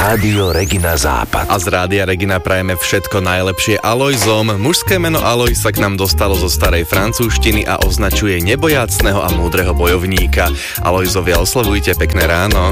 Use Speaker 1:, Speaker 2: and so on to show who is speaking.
Speaker 1: Rádio Regina Západ.
Speaker 2: A z Rádia Regina prajeme všetko najlepšie Alojzom. Mužské meno Alojz sa k nám dostalo zo starej francúzštiny a označuje nebojácneho a múdreho bojovníka. Alojzovia, oslavujte, pekné ráno.